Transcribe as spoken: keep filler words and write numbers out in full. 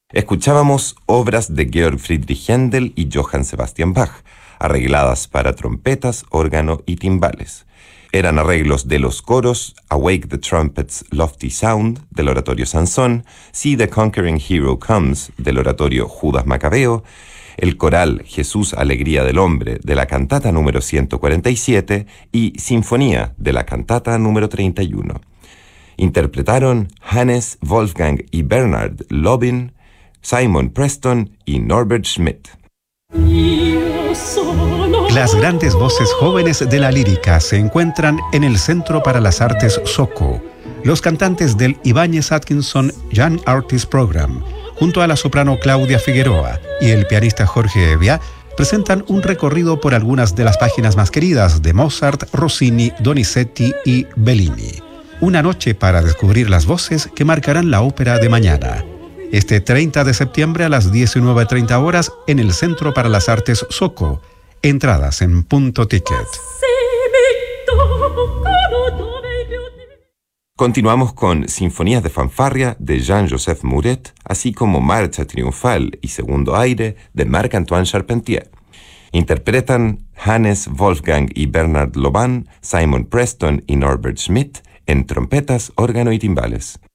Escuchábamos obras de Georg Friedrich Händel y Johann Sebastian Bach, arregladas para trompetas, órgano y timbales. Eran arreglos de los coros Awake the Trumpet's Lofty Sound, del oratorio Sansón, See the Conquering Hero Comes, del oratorio Judas Macabeo, el coral Jesús Alegría del Hombre, de la cantata número ciento cuarenta y siete, y Sinfonía, de la cantata número treinta y uno. Interpretaron Hannes, Wolfgang y Bernard Lobin, Simon Preston y Norbert Schmidt. Las grandes voces jóvenes de la lírica se encuentran en el Centro para las Artes Soco. Los cantantes del Ibáñez Atkinson Young Artist Program, junto a la soprano Claudia Figueroa y el pianista Jorge Evia, presentan un recorrido por algunas de las páginas más queridas de Mozart, Rossini, Donizetti y Bellini. Una noche para descubrir las voces que marcarán la ópera de mañana. Este treinta de septiembre a las diecinueve treinta horas en el Centro para las Artes Soco. Entradas en Punto Ticket. Continuamos con Sinfonías de Fanfarria de Jean-Joseph Mouret, así como Marcha Triunfal y Segundo Aire de Marc-Antoine Charpentier. Interpretan Hannes, Wolfgang y Bernard Lobin, Simon Preston y Norbert Schmidt en trompetas, órgano y timbales.